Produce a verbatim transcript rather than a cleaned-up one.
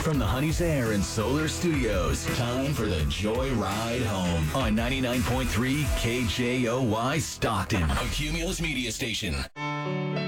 From the Honey's Air and Solar Studios, time for the Joy Ride Home on ninety-nine point three K J O Y Stockton, a Cumulus media station.